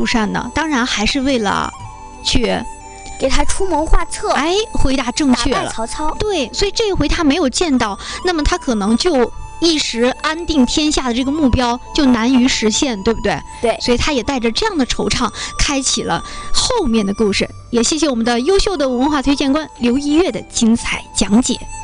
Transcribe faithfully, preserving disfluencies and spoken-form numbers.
出山呢？当然还是为了去给他出谋划策。 哎，回答正确了， 打败曹操。 对，所以这回他没有见到，那么他可能就一时安定天下的这个目标就难于实现，对不对？ 对， 所以他也带着这样的惆怅，开启了后面的故事。也谢谢我们的优秀的文化推荐官刘一月的精彩讲解。